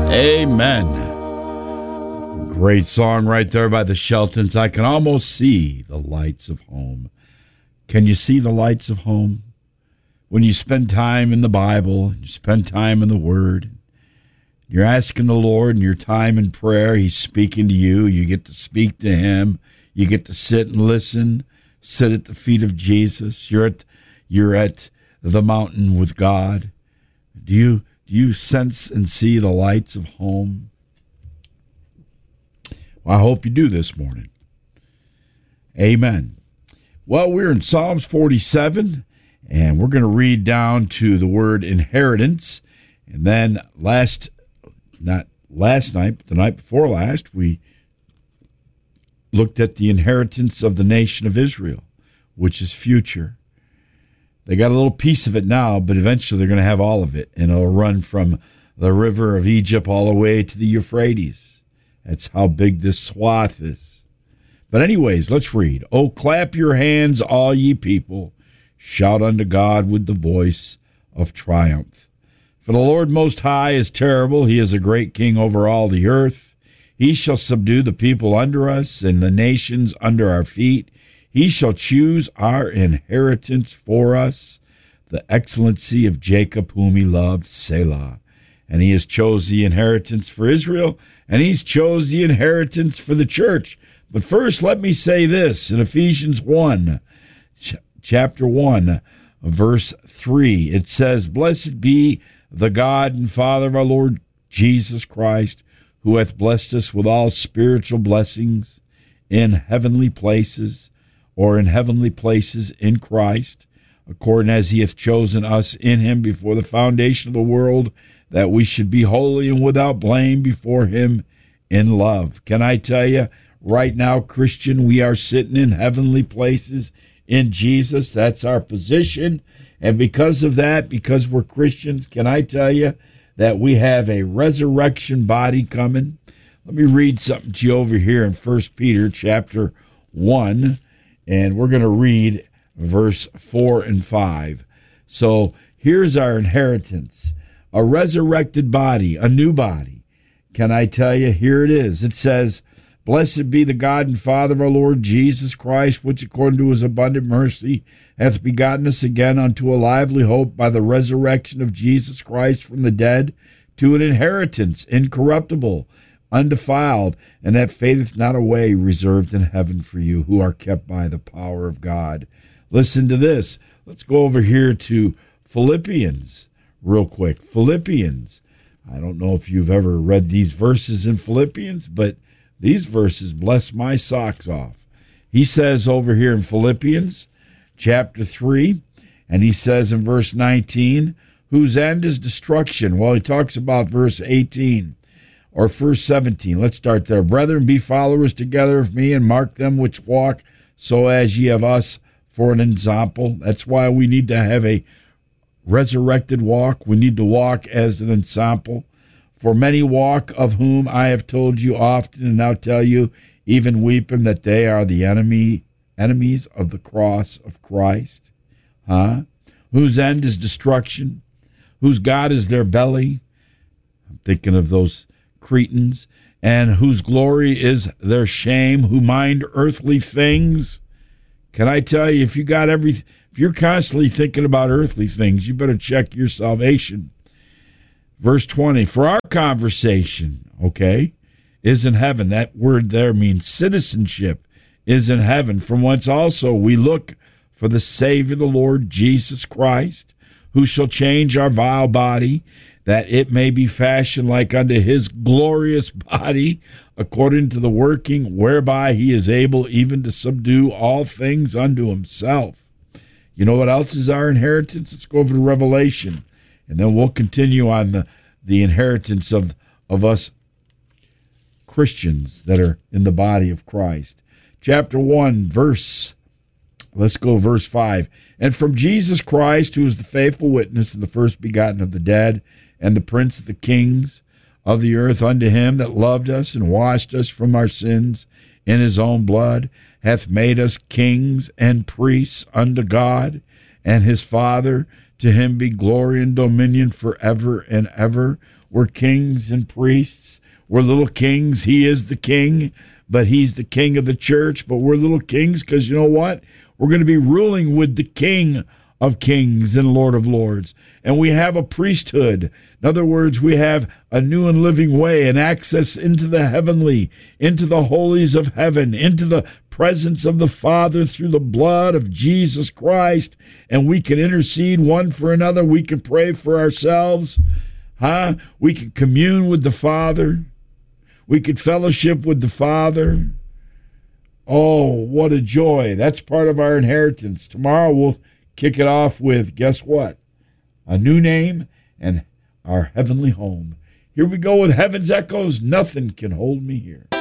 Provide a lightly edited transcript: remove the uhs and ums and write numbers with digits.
Amen. Great song right there by the Sheltons. I can almost see the lights of home. Can you see the lights of home? When you spend time in the Bible, you spend time in the Word, you're asking the Lord in your time in prayer, He's speaking to you. You get to speak to Him. You get to sit and listen, sit at the feet of Jesus. You're at the mountain with God. Do you sense and see the lights of home? Well, I hope you do this morning. Amen. Well, we're in Psalms 47, and we're going to read down to the word inheritance. And then not last night, but the night before last, we looked at the inheritance of the nation of Israel, which is future. They got a little piece of it now, but eventually they're going to have all of it, and it'll run from the river of Egypt all the way to the Euphrates. That's how big this swath is. But anyways, let's read. Oh, clap your hands, all ye people. Shout unto God with the voice of triumph. For the Lord Most High is terrible. He is a great king over all the earth. He shall subdue the people under us and the nations under our feet. He shall choose our inheritance for us, the excellency of Jacob whom he loved, Selah. And he has chose the inheritance for Israel, and he's chose the inheritance for the church. But first, let me say this. In Ephesians 1, chapter 1, verse 3, it says, Blessed be the God and Father of our Lord Jesus Christ, who hath blessed us with all spiritual blessings in heavenly places, or in heavenly places in Christ, according as he hath chosen us in him before the foundation of the world, that we should be holy and without blame before him in love. Can I tell you, right now, Christian, we are sitting in heavenly places in Jesus. That's our position. And because of that, because we're Christians, can I tell you that we have a resurrection body coming? Let me read something to you over here in 1 Peter chapter 1, and we're going to read verse 4 and 5. So here's our inheritance, a resurrected body, a new body. Can I tell you, here it is. It says, Blessed be the God and Father of our Lord Jesus Christ, which according to his abundant mercy hath begotten us again unto a lively hope by the resurrection of Jesus Christ from the dead, to an inheritance incorruptible, undefiled, and that fadeth not away, reserved in heaven for you, who are kept by the power of God. Listen to this. Let's go over here to Philippians real quick. Philippians. I don't know if you've ever read these verses in Philippians, but these verses bless my socks off. He says over here in Philippians chapter 3, and he says in verse 19, whose end is destruction. Well, he talks about verse 18 or verse 17. Let's start there. Brethren, be followers together of me, and mark them which walk so as ye have us for an example. That's why we need to have a resurrected walk. We need to walk as an ensample. For many walk, of whom I have told you often, and now tell you, even weeping, that they are the enemies of the cross of Christ. Whose end is destruction, whose God is their belly. I'm thinking of those Cretans. And whose glory is their shame, who mind earthly things. Can I tell you, if you're constantly thinking about earthly things, you better check your salvation. Verse 20, for our conversation, is in heaven. That word there means citizenship, is in heaven, from whence also we look for the Savior, the Lord Jesus Christ, who shall change our vile body, that it may be fashioned like unto his glorious body, according to the working whereby he is able even to subdue all things unto himself. You know what else is our inheritance? Let's go over to Revelation. And then we'll continue on the inheritance of us Christians that are in the body of Christ. Chapter 1, let's go verse 5. And from Jesus Christ, who is the faithful witness and the first begotten of the dead, and the prince of the kings of the earth, unto him that loved us and washed us from our sins in his own blood, hath made us kings and priests unto God and his Father. To him be glory and dominion forever and ever. We're kings and priests. We're little kings. He is the king, but he's the king of the church. But we're little kings because you know what? We're going to be ruling with the King of Kings and Lord of Lords. And we have a priesthood. In other words, we have a new and living way and access into the heavenly, into the holies of heaven, into the presence of the Father through the blood of Jesus Christ. And we can intercede one for another. We can pray for ourselves. We can commune with the Father. We could fellowship with the Father. Oh, what a joy. That's part of our inheritance. Tomorrow we'll kick it off with, guess what? A new name and our heavenly home. Here we go with Heaven's Echoes. Nothing can hold me here.